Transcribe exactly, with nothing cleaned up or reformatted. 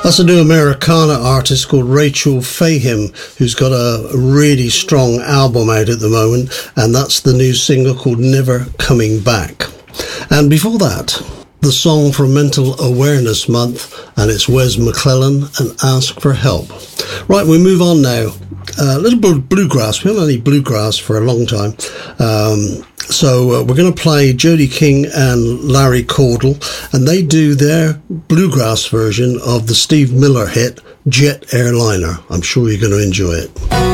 That's a new Americana artist called Rachel Fahim, who's got a really strong album out at the moment, and that's the new single called Never Coming Back. And before that, the song from Mental Awareness Month, and it's Wes McClellan and Ask for Help. Right, we move on now. A uh, little bit of bluegrass. We haven't had any bluegrass for a long time. Um, so uh, we're going to play Jody King and Larry Caudle, and they do their bluegrass version of the Steve Miller hit, Jet Airliner. I'm sure you're going to enjoy it.